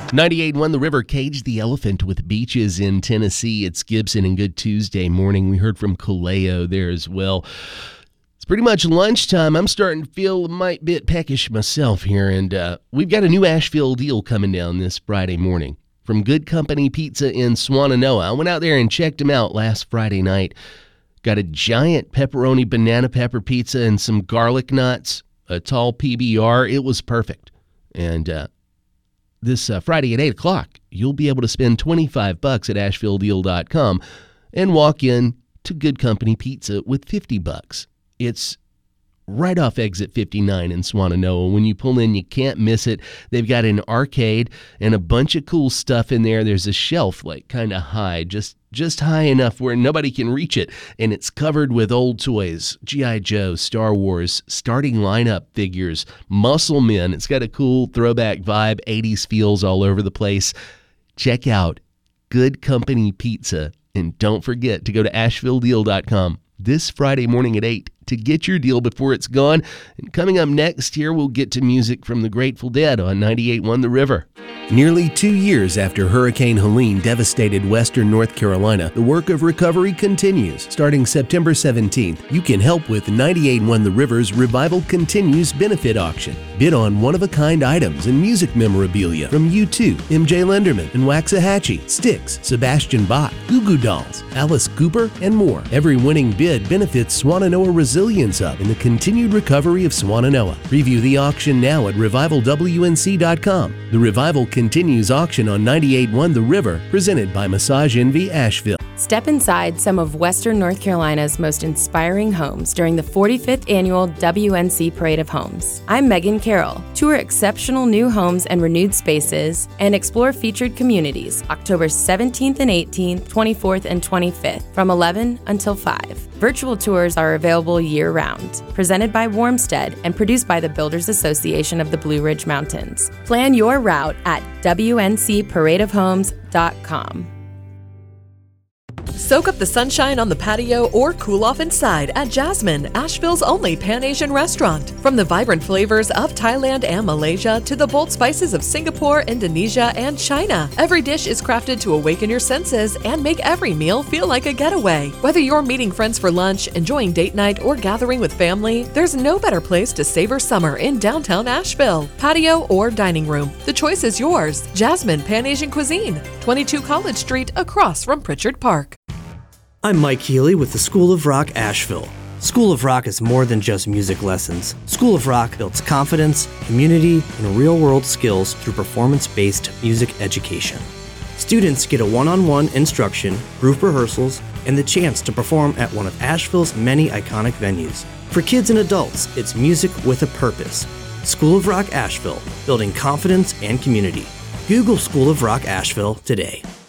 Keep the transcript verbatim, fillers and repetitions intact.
ninety-eight point one The River caged the elephant with beaches in Tennessee. It's Gibson and Good Tuesday morning. We heard from Kaleo there as well. It's pretty much lunchtime. I'm starting to feel a mite bit peckish myself here, and uh, we've got a new Asheville deal coming down this Friday morning from Good Company Pizza in Swannanoa. I went out there and checked them out last Friday night. Got a giant pepperoni banana pepper pizza and some garlic nuts, a tall P B R. It was perfect. And uh, this uh, Friday at eight o'clock, you'll be able to spend twenty-five bucks at asheville deal dot com and walk in to Good Company Pizza with fifty bucks. It's right off exit fifty-nine in Swannanoa. When you pull in, you can't miss it. They've got an arcade and a bunch of cool stuff in there. There's a shelf like kind of high, just just high enough where nobody can reach it, and it's covered with old toys, G I. Joe, Star Wars, starting lineup figures, Muscle Men. It's got a cool throwback vibe, eighties feels all over the place. Check out Good Company Pizza, and don't forget to go to asheville deal dot com this Friday morning at eight to get your deal before it's gone. And coming up next here, we'll get to music from the Grateful Dead on ninety-eight point one The River. Nearly two years after Hurricane Helene devastated western North Carolina, the work of recovery continues. Starting September seventeenth, you can help with ninety-eight point one The River's Revival Continues benefit auction. Bid on one-of-a-kind items and music memorabilia from U two, M J Lenderman and Waxahachie, Styx, Sebastian Bach, Goo Goo Dolls, Alice Cooper, and more. Every winning bid benefits Swannanoa Resilience Hub and the continued recovery of Swannanoa. Preview the auction now at revival w n c dot com. The Revival Continues auction on ninety-eight point one The River, presented by Massage Envy Asheville. Step inside some of Western North Carolina's most inspiring homes during the forty-fifth Annual W N C Parade of Homes. I'm Megan Carroll. Tour exceptional new homes and renewed spaces and explore featured communities October seventeenth and eighteenth, twenty-fourth and twenty-fifth from eleven until five. Virtual tours are available year-round. Presented by Warmstead and produced by the Builders Association of the Blue Ridge Mountains. Plan your route at w n c parade of homes dot com. Soak up the sunshine on the patio or cool off inside at Jasmine, Asheville's only Pan-Asian restaurant. From the vibrant flavors of Thailand and Malaysia to the bold spices of Singapore, Indonesia, and China, every dish is crafted to awaken your senses and make every meal feel like a getaway. Whether you're meeting friends for lunch, enjoying date night, or gathering with family, there's no better place to savor summer in downtown Asheville. Patio or dining room, the choice is yours. Jasmine Pan-Asian Cuisine, twenty-two College Street, across from Pritchard Park. I'm Mike Healy with the School of Rock Asheville. School of Rock is more than just music lessons. School of Rock builds confidence, community, and real-world skills through performance-based music education. Students get a one-on-one instruction, group rehearsals, and the chance to perform at one of Asheville's many iconic venues. For kids and adults, it's music with a purpose. School of Rock Asheville, building confidence and community. Google School of Rock Asheville today.